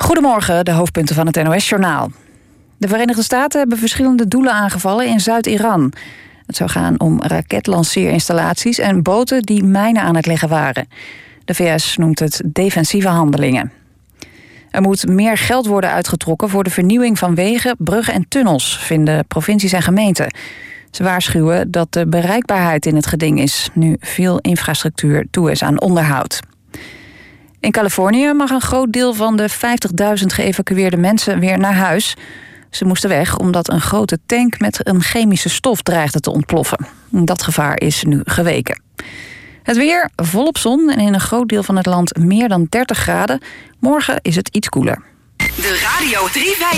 Goedemorgen, de hoofdpunten van het NOS-journaal. De Verenigde Staten hebben verschillende doelen aangevallen in Zuid-Iran. Het zou gaan om raketlanceerinstallaties en boten die mijnen aan het leggen waren. De VS noemt het defensieve handelingen. Er moet meer geld worden uitgetrokken voor de vernieuwing van wegen, bruggen en tunnels, vinden provincies en gemeenten. Ze waarschuwen dat de bereikbaarheid in het geding is, nu veel infrastructuur toe is aan onderhoud. In Californië mag een groot deel van de 50.000 geëvacueerde mensen weer naar huis. Ze moesten weg omdat een grote tank met een chemische stof dreigde te ontploffen. Dat gevaar is nu geweken. Het weer, volop zon en in een groot deel van het land meer dan 30 graden. Morgen is het iets koeler. De Radio 3